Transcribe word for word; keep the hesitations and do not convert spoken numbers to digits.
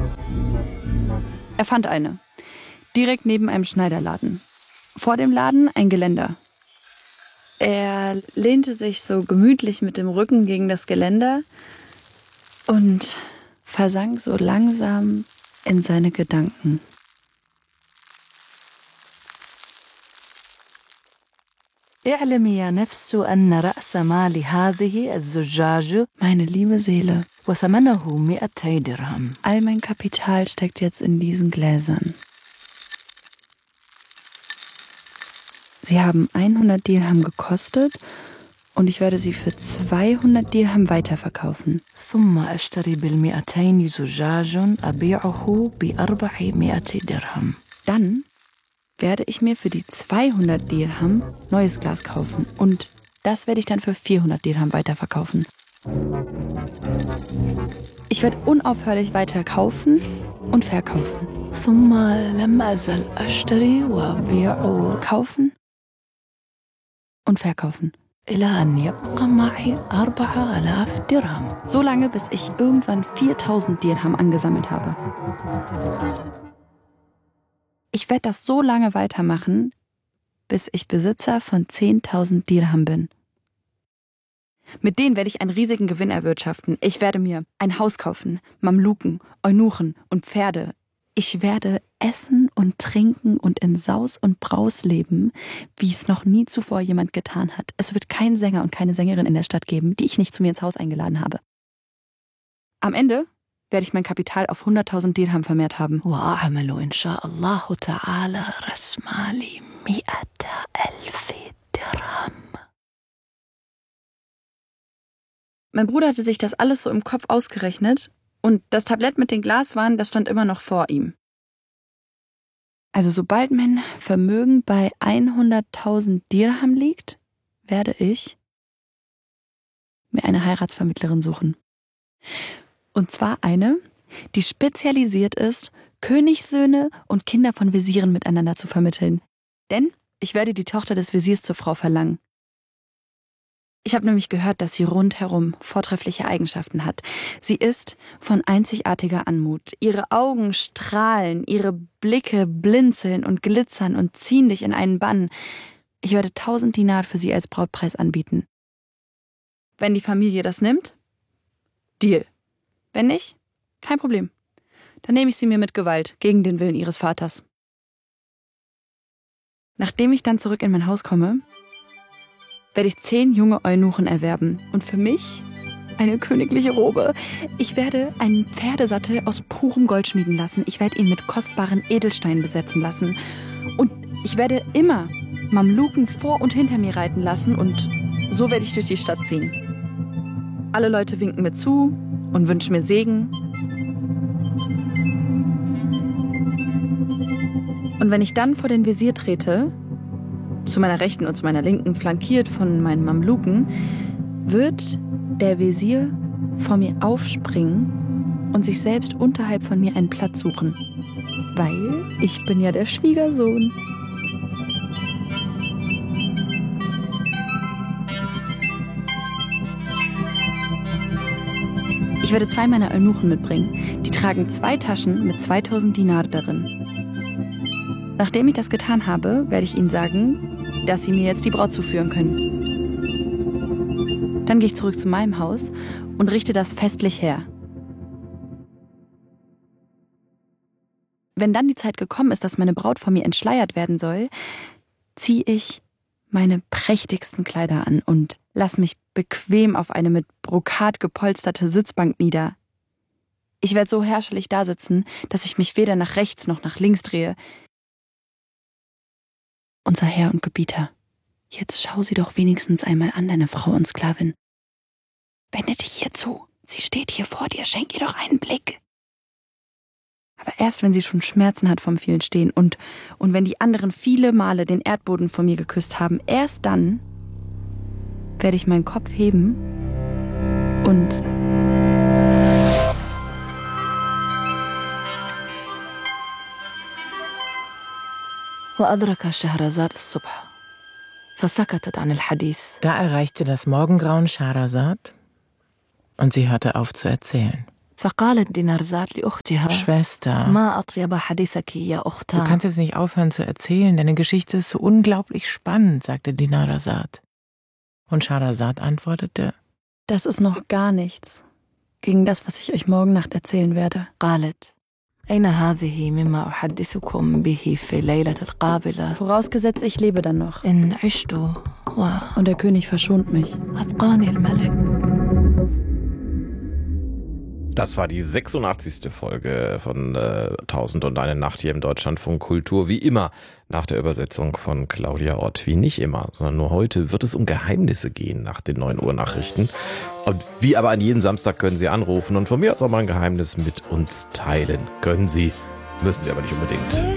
Er fand eine. Direkt neben einem Schneiderladen. Vor dem Laden ein Geländer. Er lehnte sich so gemütlich mit dem Rücken gegen das Geländer und versank so langsam in seine Gedanken. اعلمي يا نفس أن رأس مال هذه الزجاجة Meine liebe Seele, وثمنه مئتي درهم. all mein Kapital steckt jetzt in diesen Gläsern. Sie haben hundert Dirham gekostet und ich werde sie für zweihundert Dirham weiterverkaufen. ثم أشتري بالمئتين زجاج أبيعه بأربعمائة درهم. Dann werde ich mir für die zweihundert Dirham neues Glas kaufen und das werde ich dann für vierhundert Dirham weiterverkaufen. Ich werde unaufhörlich weiter kaufen und verkaufen. ثم لم أزل أشتري وأبيع Kaufen und verkaufen. إلى أن يبقى معي أربعة آلاف درهم. So lange, bis ich irgendwann viertausend Dirham angesammelt habe. Ich werde das so lange weitermachen, bis ich Besitzer von zehntausend Dirham bin. Mit denen werde ich einen riesigen Gewinn erwirtschaften. Ich werde mir ein Haus kaufen, Mamluken, Eunuchen und Pferde. Ich werde essen und trinken und in Saus und Braus leben, wie es noch nie zuvor jemand getan hat. Es wird keinen Sänger und keine Sängerin in der Stadt geben, die ich nicht zu mir ins Haus eingeladen habe. Am Ende werde ich mein Kapital auf hunderttausend Dirham vermehrt haben. وأعمل إن شاء الله تعالى رأس مالي مئة ألف درهم. Mein Bruder hatte sich das alles so im Kopf ausgerechnet und das Tablett mit den Glaswaren, das stand immer noch vor ihm. Also sobald mein Vermögen bei hunderttausend Dirham liegt, werde ich mir eine Heiratsvermittlerin suchen. Und zwar eine, die spezialisiert ist, Königssöhne und Kinder von Wesiren miteinander zu vermitteln. Denn ich werde die Tochter des Wesirs zur Frau verlangen. Ich habe nämlich gehört, dass sie rundherum vortreffliche Eigenschaften hat. Sie ist von einzigartiger Anmut. Ihre Augen strahlen, ihre Blicke blinzeln und glitzern und ziehen dich in einen Bann. Ich werde tausend Dinar für sie als Brautpreis anbieten. Wenn die Familie das nimmt, Deal. Wenn nicht, kein Problem. Dann nehme ich sie mir mit Gewalt, gegen den Willen ihres Vaters. Nachdem ich dann zurück in mein Haus komme, werde ich zehn junge Eunuchen erwerben und für mich eine königliche Robe. Ich werde einen Pferdesattel aus purem Gold schmieden lassen. Ich werde ihn mit kostbaren Edelsteinen besetzen lassen. Und ich werde immer Mamluken vor und hinter mir reiten lassen und so werde ich durch die Stadt ziehen. Alle Leute winken mir zu und wünschen mir Segen. Und wenn ich dann vor den Wesir trete, zu meiner Rechten und zu meiner Linken, flankiert von meinen Mamluken, wird der Wesir vor mir aufspringen und sich selbst unterhalb von mir einen Platz suchen. Weil ich bin ja der Schwiegersohn. Ich werde zwei meiner Eunuchen mitbringen. Die tragen zwei Taschen mit zweitausend Dinar darin. Nachdem ich das getan habe, werde ich ihnen sagen, dass sie mir jetzt die Braut zuführen können. Dann gehe ich zurück zu meinem Haus und richte das festlich her. Wenn dann die Zeit gekommen ist, dass meine Braut von mir entschleiert werden soll, ziehe ich meine prächtigsten Kleider an und lass mich bequem auf eine mit Brokat gepolsterte Sitzbank nieder. Ich werde so herrschelig dasitzen, dass ich mich weder nach rechts noch nach links drehe. Unser Herr und Gebieter, jetzt schau sie doch wenigstens einmal an, deine Frau und Sklavin. Wende dich hier zu, sie steht hier vor dir, schenk ihr doch einen Blick. Aber erst wenn sie schon Schmerzen hat vom vielen Stehen und, und wenn die anderen viele Male den Erdboden vor mir geküsst haben, erst dann werde ich meinen Kopf heben und وأدرك شهرزاد الصبح فسكتت عن الحديث. Da erreichte das Morgengrauen Schahrazad und sie hörte auf zu erzählen. فقالت دينارزاد لأختها Schwester, ما أطيب حديثك يا du أختان. kannst jetzt nicht aufhören zu erzählen. Deine Geschichte ist so unglaublich spannend, sagte Dinarzad. Und Scheherazad antwortete: Das ist noch gar nichts gegen das, was ich euch morgen Nacht erzählen werde. قالت أين هذه مما أحدثكم به في الليلة القابلة Vorausgesetzt, ich lebe dann noch. إن عشت Und der König verschont mich. وأبقاني الملك. Das war die sechsundachtzigste Folge von äh, Tausend und eine Nacht hier im Deutschlandfunk Kultur. Wie immer nach der Übersetzung von Claudia Ott. Wie nicht immer, sondern nur heute wird es um Geheimnisse gehen nach den neun Uhr Nachrichten. Und wie aber an jedem Samstag können Sie anrufen und von mir aus auch mal ein Geheimnis mit uns teilen. Können Sie, müssen Sie aber nicht unbedingt.